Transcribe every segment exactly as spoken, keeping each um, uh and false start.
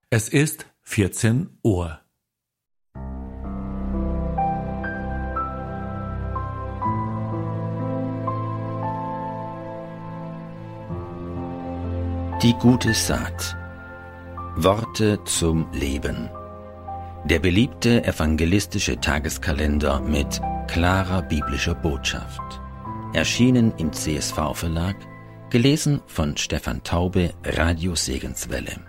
Es ist vierzehn Uhr. Die gute Saat. Worte zum Leben. Der beliebte evangelistische Tageskalender mit klarer biblischer Botschaft. Erschienen im C S V-Verlag, gelesen von Stefan Taube, Radio Segenswelle.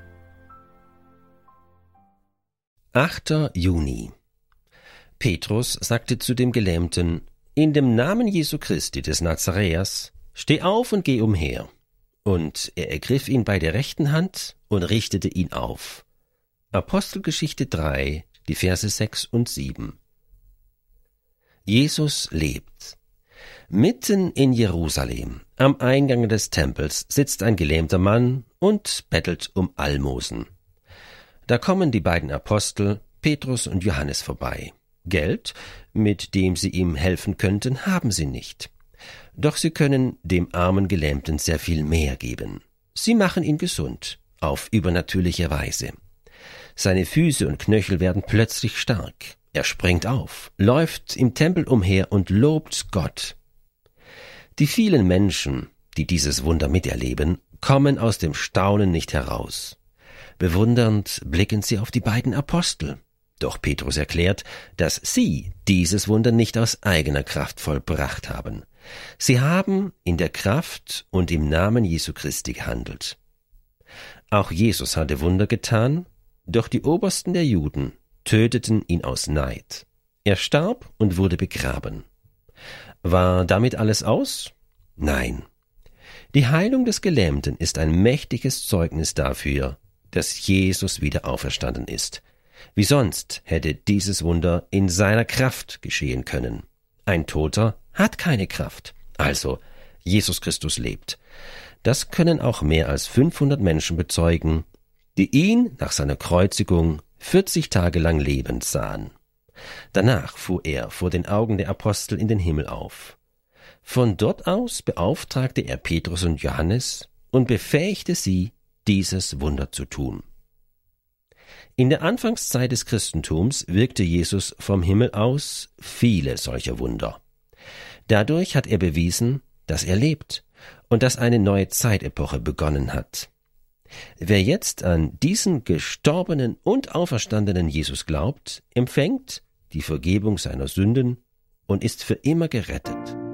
achter Juni. Petrus sagte zu dem Gelähmten: In dem Namen Jesu Christi des Nazaräers, steh auf und geh umher. Und er ergriff ihn bei der rechten Hand und richtete ihn auf. Apostelgeschichte drei, die Verse sechs und sieben. Jesus lebt. Mitten in Jerusalem, am Eingang des Tempels, sitzt ein gelähmter Mann und bettelt um Almosen. Da kommen die beiden Apostel, Petrus und Johannes, vorbei. Geld, mit dem sie ihm helfen könnten, haben sie nicht. Doch sie können dem armen Gelähmten sehr viel mehr geben. Sie machen ihn gesund, auf übernatürliche Weise. Seine Füße und Knöchel werden plötzlich stark. Er springt auf, läuft im Tempel umher und lobt Gott. Die vielen Menschen, die dieses Wunder miterleben, kommen aus dem Staunen nicht heraus. Bewundernd blicken sie auf die beiden Apostel. Doch Petrus erklärt, dass sie dieses Wunder nicht aus eigener Kraft vollbracht haben. Sie haben in der Kraft und im Namen Jesu Christi gehandelt. Auch Jesus hatte Wunder getan, doch die Obersten der Juden töteten ihn aus Neid. Er starb und wurde begraben. War damit alles aus? Nein. Die Heilung des Gelähmten ist ein mächtiges Zeugnis dafür, dass Jesus wieder auferstanden ist. Wie sonst hätte dieses Wunder in seiner Kraft geschehen können. Ein Toter hat keine Kraft. Also, Jesus Christus lebt. Das können auch mehr als fünfhundert Menschen bezeugen, die ihn nach seiner Kreuzigung vierzig Tage lang lebend sahen. Danach fuhr er vor den Augen der Apostel in den Himmel auf. Von dort aus beauftragte er Petrus und Johannes und befähigte sie, dieses Wunder zu tun. In der Anfangszeit des Christentums wirkte Jesus vom Himmel aus viele solcher Wunder. Dadurch hat er bewiesen, dass er lebt und dass eine neue Zeitepoche begonnen hat. Wer jetzt an diesen gestorbenen und auferstandenen Jesus glaubt, empfängt die Vergebung seiner Sünden und ist für immer gerettet.